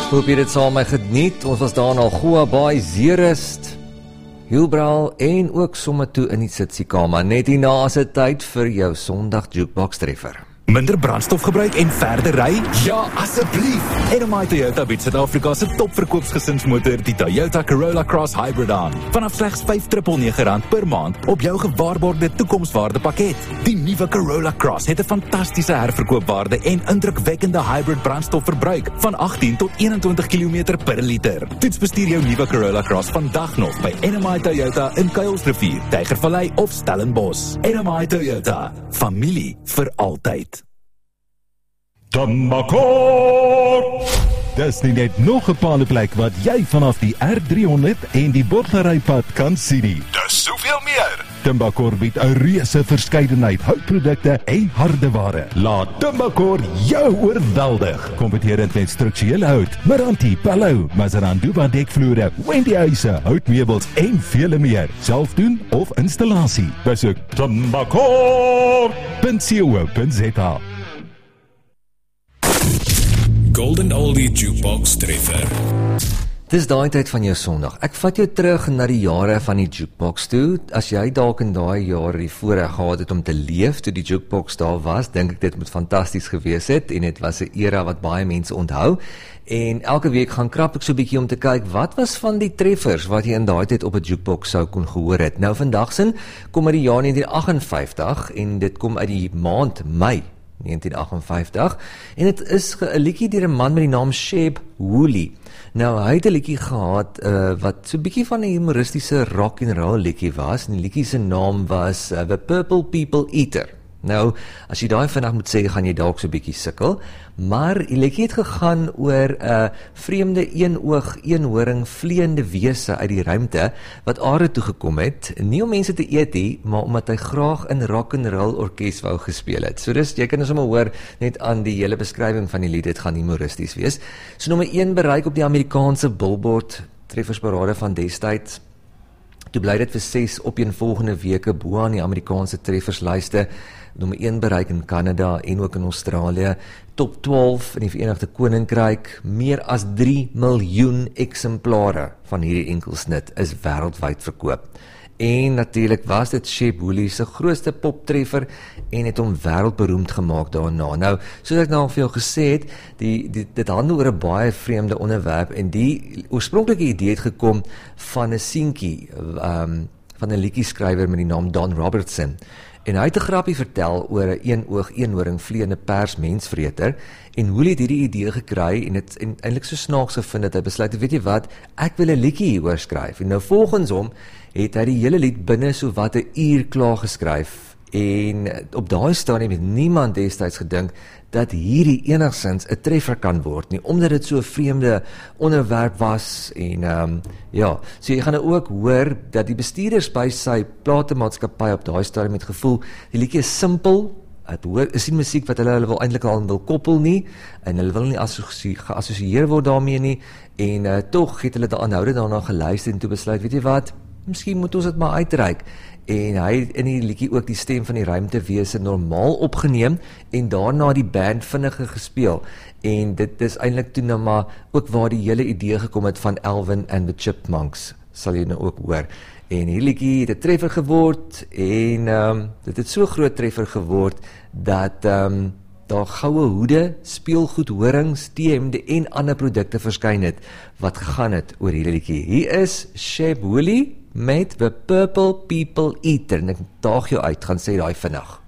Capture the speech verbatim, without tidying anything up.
Hoop jy dit saam my geniet. Ons was daar na Goa Baai, Zeerust, Hillbrow en ook sommer toe in die Tsitsikamma. Net hierna is dit tyd vir jou Sondag Jukebox treffer. Minder brandstof gebruik en verder ry? Ja, asseblief! N M I Toyota bied Suid-Afrika se topverkoopsgesinsmotor, die Toyota Corolla Cross Hybrid aan. Vanaf slegs vyf nege nege rand per maand op jou gewaarborgde toekomswaarde pakket. Die nuwe Corolla Cross het 'n fantastiese herverkoopwaarde en indrukwekkende hybrid brandstofverbruik van agttien tot eenentwintig kilometer per liter. Toets bestuur jou nuwe Corolla Cross vandag nog by N M I Toyota in Kuilsrivier, Tygervallei of Stellenbosch. N M I Toyota, familie vir altyd. Tambakor! Dis nie net nog 'n paneplek wat jy vanaf die R driehonderd en die Borglerypad kan sien nie. Dis soveel meer. Tambakor bied 'n reuse verskeidenheid houtprodukte en hardeware. Laat Tambakor jou oorweldig. Kompeterend met strukturele hout, Meranti, Palou, Mazaranduba dekvloere, Wendy huise, houtmeubels en vele meer. Self doen of installasie. Besoek tambakor punt co punt za. Golden Oldie Jukebox treffer. Dis daai tyd van jou Sondag. Ek vat jou terug na die jare van die Jukebox toe. As jy dalk in daai jare die voorreg gehad het om te leef toe die Jukebox daar was, dink ek dit moet fantasties gewees het en dit was 'n era wat baie mense onthou. En elke week gaan krap ek so 'n bietjie om te kyk wat was van die treffers wat jy in daai tyd op 'n Jukebox sou kon gehoor het. Nou vandag sin kom uit die jaar negentien agt vyf en dit kom uit die maand Mei negentien agt vyf en dit is 'n liedjie deur 'n man met die naam Sheb Wooley. Nou hy het 'n liedjie gehad uh, wat so 'n bietjie van 'n humoristiese rock and roll liedjie was en die liedjie se naam was uh, The Purple People Eater. Nou, as jy daai vandag moet sê, gaan jy dalk so 'n bietjie sukkel, maar die liedjie het gegaan oor 'n uh, vreemde eenoog, eenhoring, vleiende wese uit die ruimte wat aarde toe gekom het, nie om mense te eet nie, maar omdat hy graag in rock and roll orkes wou gespeel het. So dis, jy kan ons sommer hoor net aan die hele beskrywing van die lied, dit gaan humoristies wees. So nommer een bereik op die Amerikaanse Billboard treffersparade van destyds. Toe bly dit vir ses opeenvolgende weke bo aan die Amerikaanse trefferslyste, nommer een bereik in Kanada en ook in Australië, top twaalf in die Verenigde Koninkryk, meer as drie miljoen eksemplare van hierdie enkelsnit is wêreldwyd verkoop. En natuurlik was dit Sheb Wooley se grootste poptreffer en het hom wêreldberoemd gemaak daarna. Nou, soos ek nou vir jou gesê het, die, die, dit handel oor 'n baie vreemde onderwerp en die oorspronklike idee het gekom van 'n seentjie, um, van 'n liedjieskrywer met die naam Don Robertson. En hy het 'n grappie vertel oor 'n eenoog eenhoring vleiende persmensvreter en Wooley het hierdie idee gekry en dit en eintlik so snaaks gevind dat hy besluit, weet jy wat, ek wil 'n liedjie hieroor skryf. En nou volgens hom het hy die hele lied binne so wat 'n uur klaar geskryf en op daai stadium het niemand destyds gedink dat hierdie enigsins 'n treffer kan word nie, omdat dit so 'n vreemde onderwerp was en um, ja, so jy gaan nou ook hoor dat die bestuurders by sy platemaatskappy op daai stadium het gevoel, die liedjie is simpel, het hoor, is nie musiek wat hulle, hulle wil eintlik al wil koppel nie, en hulle wil nie assosie, geassosieer word daarmee nie, en uh, toch het hulle aanhoudend daarna geluister en toe besluit, weet jy wat, miskien moet ons dit maar uitreik. En hy het in die liedjie ook die stem van die ruimtewese normaal opgeneem en daarna die band vinniger gespeel. En dit is eintlik toe nou maar ook waar die hele idee gekom het van Alvin and the Chipmunks, sal jy nou ook hoor. En hierdie liedjie het 'n treffer geword en um, dit het so groot treffer geword dat um, daar goue hoede, speelgoed, horings, T-hemde en ander produkte verskyn het wat gegaan het oor hierdie liedjie. Hier is Sheb Wooley met The Purple People Eater en ek daag jou uit, gaan sê daai vinnig.